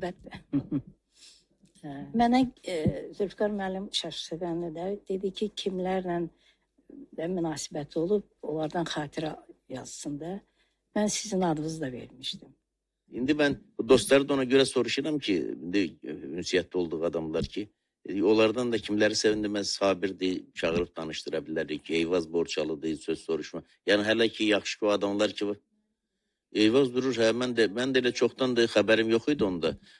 Əlbəttə. Mənə Zülfikar müəllim şaşırtdı da, dedi ki, kimlərlə də münasibəti olub, onlardan xatirə yazsın da. Mən sizin adınızı da vermişdim. İndi ben dostları da ona göre soruşuram ki, ünsiyette olduğu adamlar ki, onlardan da kimleri sevindirmez Sabir'di, çağırıp tanıştırabilirdik. Eyvaz Borçalı'dı, söz soruşma. Yani hele ki yakışıklı adamlar ki Eyvaz durur, ben de elə çoxdan da xəbərim yox idi onda.